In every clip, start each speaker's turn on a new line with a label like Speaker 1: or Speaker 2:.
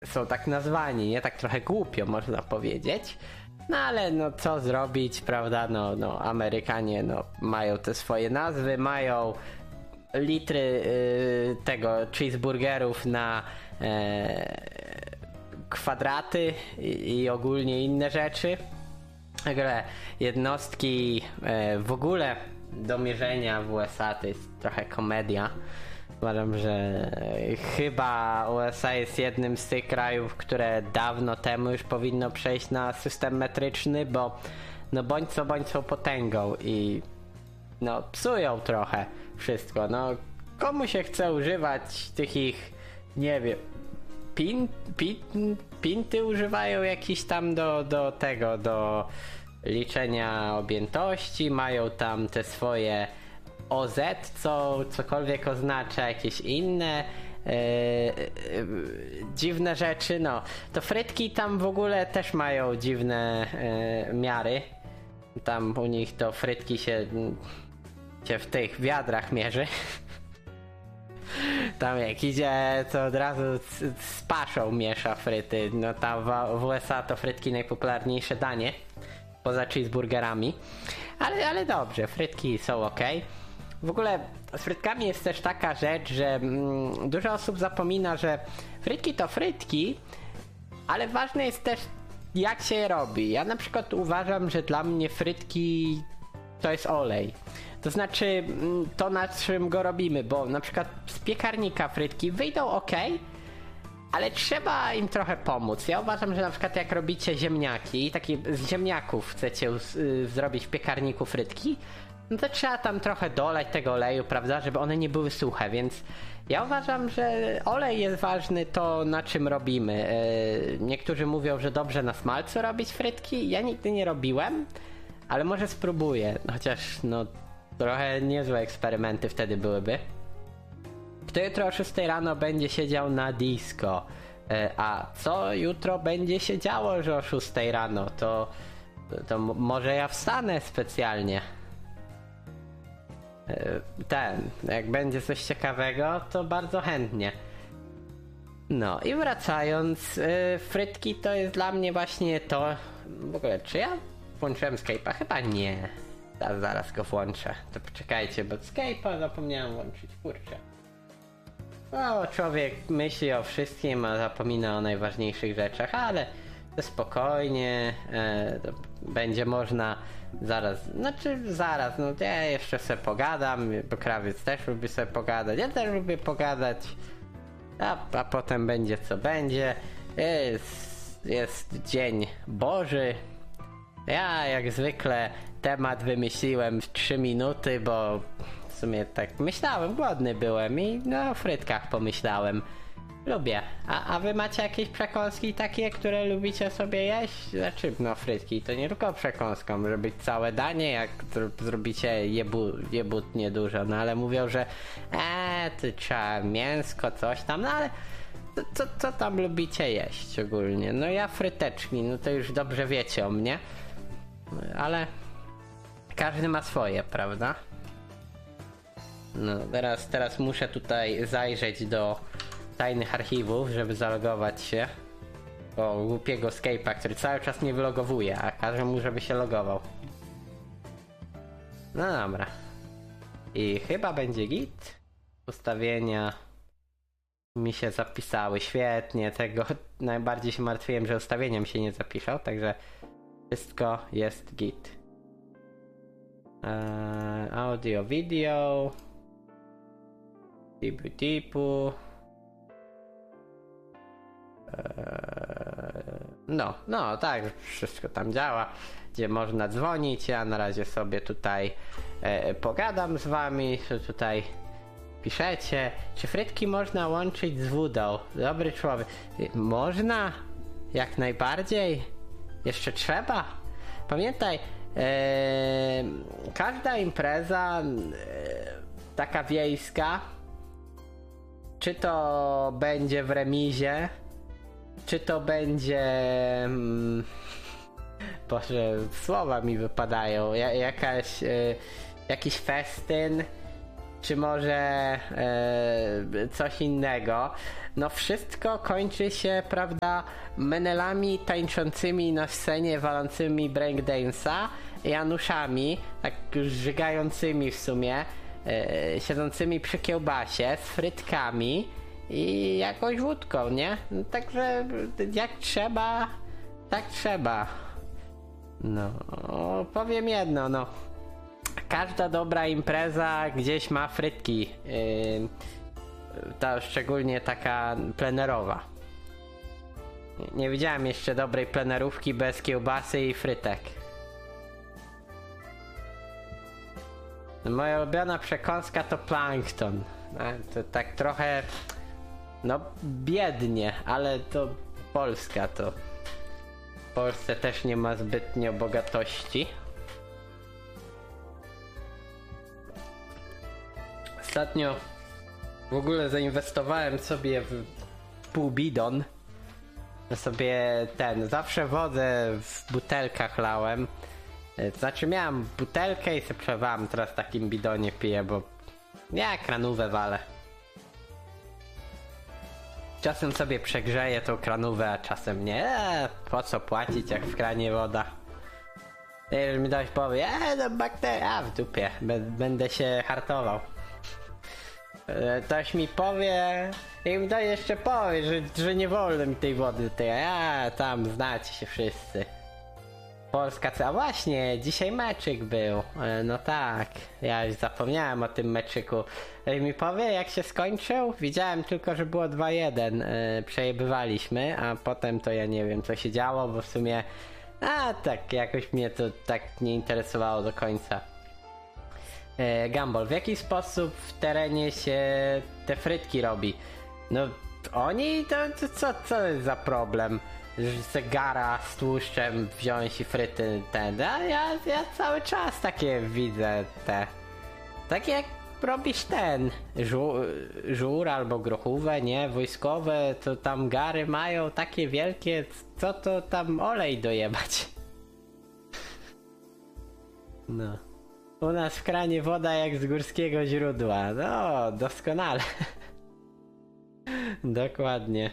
Speaker 1: są tak nazwani, nie? Tak trochę głupio można powiedzieć. No ale no co zrobić, prawda? No Amerykanie mają te swoje nazwy, mają litry tego cheeseburgerów na kwadraty i ogólnie inne rzeczy. Także jednostki w ogóle do mierzenia w USA to jest trochę komedia. Uważam, że chyba USA jest jednym z tych krajów, które dawno temu już powinno przejść na system metryczny, bo no bądź co bądź są potęgą i no psują trochę wszystko. No komu się chce używać tych ich, nie wiem, pinty używają jakiś tam do liczenia objętości, mają tam te swoje OZ, cokolwiek oznacza, jakieś inne dziwne rzeczy. No to frytki tam w ogóle też mają dziwne miary. Tam u nich to frytki się w tych wiadrach mierzy. Tam jak idzie, to od razu z paszą miesza fryty. No tam w USA to frytki najpopularniejsze danie poza cheeseburgerami, ale dobrze, frytki są ok. W ogóle z frytkami jest też taka rzecz, że dużo osób zapomina, że frytki to frytki, ale ważne jest też jak się je robi. Ja na przykład uważam, że dla mnie frytki to jest olej. To znaczy to, na czym go robimy, bo na przykład z piekarnika frytki wyjdą ok, ale trzeba im trochę pomóc. Ja uważam, że na przykład jak robicie ziemniaki, takie z ziemniaków chcecie zrobić w piekarniku frytki, no to trzeba tam trochę dolać tego oleju, prawda, żeby one nie były suche, więc ja uważam, że olej jest ważny, to na czym robimy. Niektórzy mówią, że dobrze na smalcu robić frytki, ja nigdy nie robiłem, ale może spróbuję, chociaż no trochę niezłe eksperymenty wtedy byłyby. Kto jutro o 6 rano będzie siedział na disco? A co jutro będzie się działo, że o 6 rano? To może ja wstanę specjalnie. Jak będzie coś ciekawego, to bardzo chętnie. No i wracając, frytki to jest dla mnie właśnie to. W ogóle, czy ja włączyłem Skype'a? Chyba nie. Zaraz go włączę. To poczekajcie, bo Skype'a zapomniałem włączyć, kurczę. No, człowiek myśli o wszystkim, a zapomina o najważniejszych rzeczach, ale to spokojnie, to będzie można zaraz, no ja jeszcze sobie pogadam, bo krawiec też lubi sobie pogadać, ja też lubię pogadać, a potem będzie co będzie. Jest Dzień Boży. Ja jak zwykle temat wymyśliłem w 3 minuty, bo w sumie tak myślałem, głodny byłem i o frytkach pomyślałem. Lubię. A wy macie jakieś przekąski takie, które lubicie sobie jeść? Znaczy, no frytki to nie tylko przekąską, żeby być całe danie, jak zrobicie jebutnie dużo, no ale mówią, że to trzeba mięsko, coś tam, no ale co tam lubicie jeść ogólnie? No ja fryteczki, no to już dobrze wiecie o mnie, ale każdy ma swoje, prawda? No teraz muszę tutaj zajrzeć do tajnych archiwów, żeby zalogować się. O głupiego Skype'a, który cały czas nie wylogowuje, a każę mu, żeby się logował. No dobra. I chyba będzie git. Ustawienia mi się zapisały świetnie. Tego najbardziej się martwiłem, że ustawienia mi się nie zapiszą, także wszystko jest git. Audio, video. Tipu. No, tak, wszystko tam działa, gdzie można dzwonić. Ja na razie sobie tutaj pogadam z wami, co tutaj piszecie. Czy frytki można łączyć z wódą? Dobry człowiek. Można? Jak najbardziej. Jeszcze trzeba. Pamiętaj, każda impreza taka wiejska, czy to będzie w remizie, czy to będzie Boże, słowa mi wypadają, jakiś festyn, czy może coś innego. No wszystko kończy się, prawda, menelami tańczącymi na scenie, walącymi breakdance'a, Januszami, tak już żygającymi w sumie, siedzącymi przy kiełbasie, z frytkami i jakąś wódką, nie? No, także jak trzeba, tak trzeba. No, powiem jedno, no. Każda dobra impreza gdzieś ma frytki. Ta szczególnie taka plenerowa. Nie widziałem jeszcze dobrej plenerówki bez kiełbasy i frytek. Moja ulubiona przekąska to plankton. To tak trochę, no biednie, ale to Polska to. W Polsce też nie ma zbytnio bogatości. Ostatnio w ogóle zainwestowałem sobie w pół bidon. Sobie zawsze wodę w butelkach lałem. Znaczy miałem butelkę i sobie przelewałem, teraz w takim bidonie piję, bo ja kranówę walę. Czasem sobie przegrzeję tą kranówę, a czasem nie. Po co płacić, jak w kranie woda? Już mi ktoś powie, no bakteria, w dupie, będę się hartował. Ktoś mi powie, i mi to jeszcze powie, że nie wolno mi tej wody, tam znacie się wszyscy. Polska, a właśnie, dzisiaj meczyk był. No tak, ja już zapomniałem o tym meczyku. Mi powie, jak się skończył? Widziałem tylko, że było 2-1. Przejebywaliśmy, a potem to ja nie wiem, co się działo, bo w sumie tak, jakoś mnie to tak nie interesowało do końca. Gumball, w jaki sposób w terenie się te frytki robi? No, oni to co jest za problem? Zegara z tłuszczem wziąć i fryty ja cały czas takie widzę takie jak robisz żur albo grochówę, nie? Wojskowe, to tam gary mają takie wielkie, co to tam olej dojebać? No. U nas w kranie woda jak z górskiego źródła. No, doskonale. Dokładnie.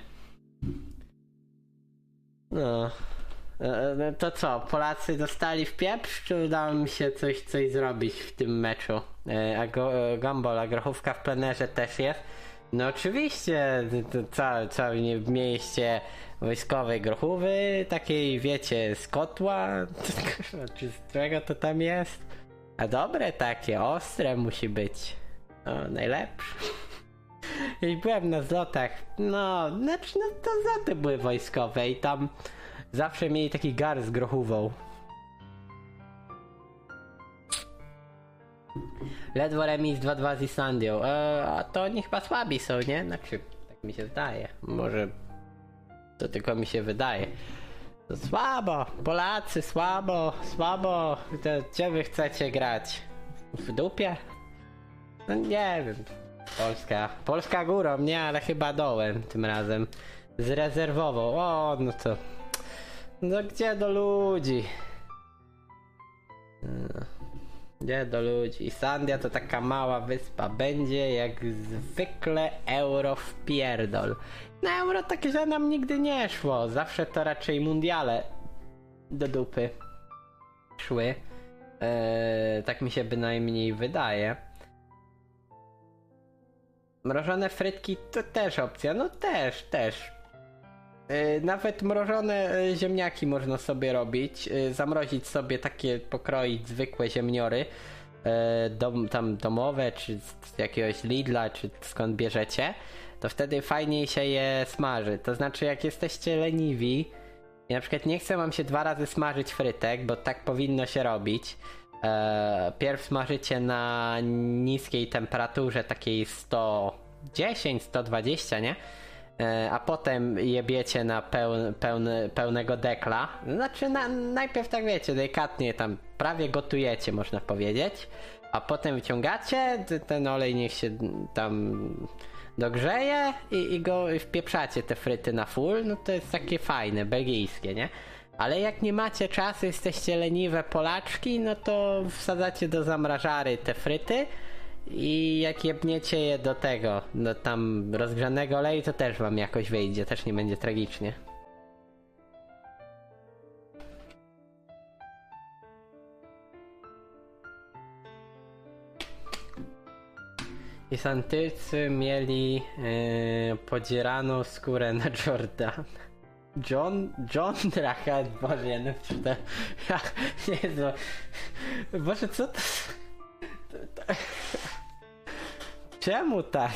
Speaker 1: No. To co, Polacy dostali w pieprz, czy udało mi się coś zrobić w tym meczu? Gumball, a grochówka w plenerze też jest? No oczywiście, całe mieście wojskowej grochówy, takiej wiecie, z kotła, czy z czego to tam jest? A dobre takie, ostre musi być. O, najlepsze. I byłem na zlotach, znaczy to zloty były wojskowe i tam zawsze mieli taki gar z grochówą. Ledwo remis 2-2 z Islandią. A to oni chyba słabi są, nie? Znaczy, tak mi się zdaje. Może to tylko mi się wydaje. To słabo, Polacy, słabo. To gdzie wy chcecie grać? W dupie? No nie wiem. Polska górą, nie, ale chyba dołem tym razem. Z rezerwową. No to... No gdzie do ludzi? Gdzie do ludzi? Islandia to taka mała wyspa. Będzie jak zwykle euro w pierdol. Na euro takie, że nam nigdy nie szło. Zawsze to raczej mundiale do dupy szły. Tak mi się bynajmniej wydaje. Mrożone frytki to też opcja. No też. Nawet mrożone ziemniaki można sobie robić. Zamrozić sobie takie, pokroić zwykłe ziemniory. Tam domowe, czy z jakiegoś Lidla, czy skąd bierzecie. To wtedy fajniej się je smaży. To znaczy, jak jesteście leniwi i na przykład nie chce wam się 2 razy smażyć frytek, bo tak powinno się robić. Pierw smażycie na niskiej temperaturze, takiej 110, 120, nie? A potem jebiecie na pełnego dekla. Znaczy najpierw tak wiecie, delikatnie tam prawie gotujecie, można powiedzieć. A potem wyciągacie, ten olej niech się tam dogrzeje i go wpieprzacie te fryty na full. No to jest takie fajne, belgijskie, nie? Ale jak nie macie czasu, jesteście leniwe Polaczki, no to wsadzacie do zamrażary te fryty i jak jebniecie je do tego, do tam rozgrzanego oleju, to też wam jakoś wyjdzie, też nie będzie tragicznie. Isantycy mieli podzieraną skórę na Jordan. John Drachen, Boże, ja nie przeczytałem. Jezu. Boże, co to... Czemu tak?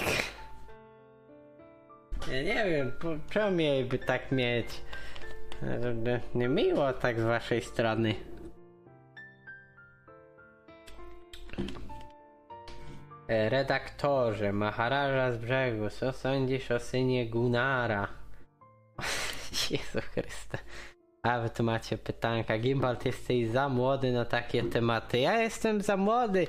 Speaker 1: Ja nie wiem, czemu mieliby tak mieć? Żeby nie miło tak z waszej strony. Redaktorze, Maharaja z brzegu, co sądzisz o synie Gunara? Jezu Chryste. A wy tu macie pytanka. Gimbal, ty jesteś za młody na takie tematy. Ja jestem za młody.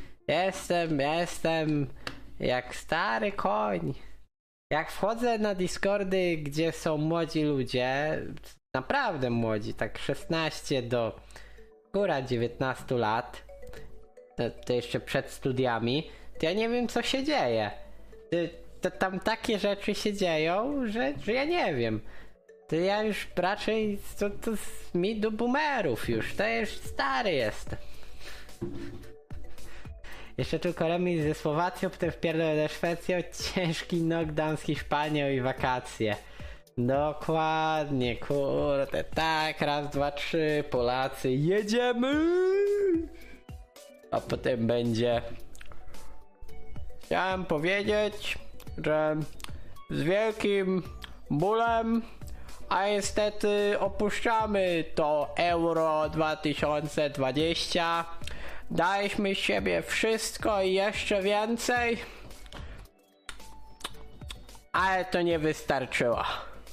Speaker 1: Jestem jak stary koń. Jak wchodzę na Discordy, gdzie są młodzi ludzie, naprawdę młodzi, tak 16 do góra 19 lat, to jeszcze przed studiami, to ja nie wiem, co się dzieje. To tam takie rzeczy się dzieją, że ja nie wiem. To ja już raczej to mi do boomerów już, to już stary jestem. Jeszcze tylko remis ze Słowacją, potem wpierdolę ze Szwecją, ciężki knockdown z Hiszpanią i wakacje. Dokładnie, kurde, tak, raz, dwa, trzy, Polacy, jedziemy! A potem będzie... Chciałem powiedzieć, że z wielkim bólem, a niestety opuszczamy to Euro 2020. Daliśmy z siebie wszystko i jeszcze więcej, ale to nie wystarczyło.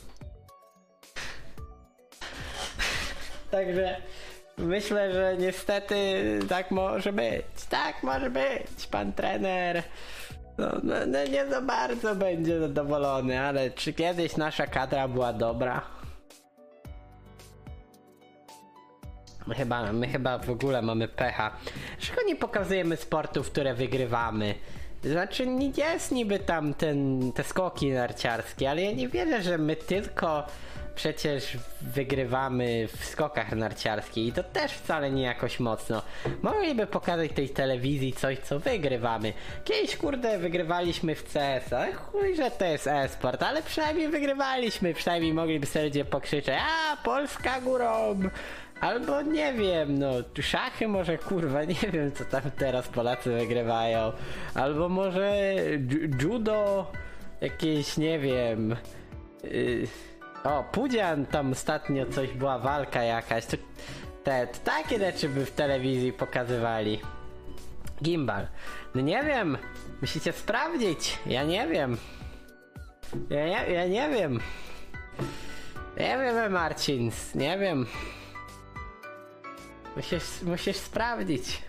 Speaker 1: Także myślę, że niestety tak może być. Tak może być. Pan trener no nie za bardzo będzie zadowolony, ale czy kiedyś nasza była dobra? My chyba w ogóle mamy pecha. Dlaczego nie pokazujemy sportów, które wygrywamy? Znaczy jest niby tam te skoki narciarskie, ale ja nie wierzę, że my tylko przecież wygrywamy w skokach narciarskich i to też wcale nie jakoś mocno. Mogliby pokazać tej telewizji coś, co wygrywamy. Kiedyś kurde wygrywaliśmy w CS, ale chuj, że to jest e-sport, ale przynajmniej wygrywaliśmy, przynajmniej mogliby sobie ludzie pokrzyczeć: a Polska górą! Albo nie wiem, no szachy może, kurwa, nie wiem co tam teraz Polacy wygrywają. Albo może judo, jakieś, nie wiem. O, Pudzian tam ostatnio coś była, walka jakaś. To takie rzeczy by w telewizji pokazywali. Gimbal. No nie wiem, musicie sprawdzić. Ja nie wiem. Ja nie wiem. Nie wiem, Marcin, nie wiem. Musisz sprawdzić.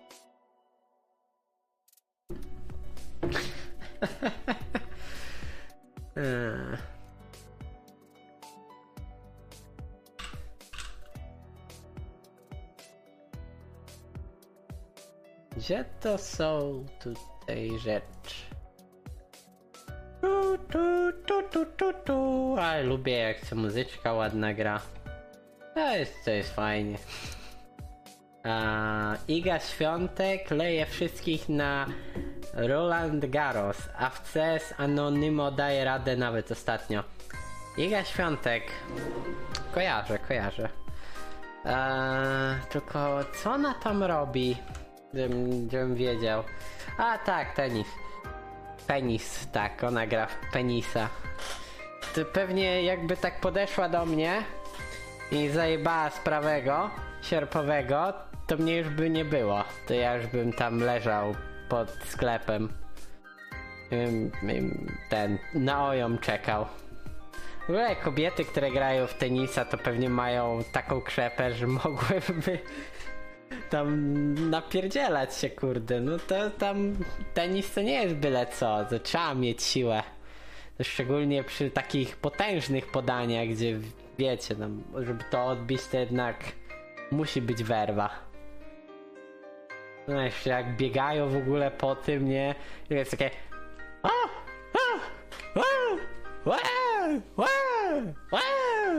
Speaker 1: Gdzie to są tutaj rzeczy? Ale lubię, jak ta muzyczka ładna gra. To jest fajnie. Iga Świątek leje wszystkich na Roland Garros, a w CS Anonimo daje radę nawet ostatnio. Iga Świątek, kojarzę. Tylko co ona tam robi? Żebym wiedział. A tak, penis, tak, ona gra w penisa. To pewnie jakby tak podeszła do mnie i zajebała z prawego, sierpowego, to mnie już by nie było. To ja już bym tam leżał pod sklepem. Na oją czekał. W ogóle kobiety, które grają w tenisa, to pewnie mają taką krzepę, że mogłyby tam napierdzielać się, kurde. No to tam tenis to nie jest byle co, to trzeba mieć siłę. To szczególnie przy takich potężnych podaniach, gdzie wiecie, żeby to odbić, to jednak musi być werwa. No jeszcze jak biegają w ogóle po tym, nie? I jest takie... A! A! A! Łe! Łe! Łe!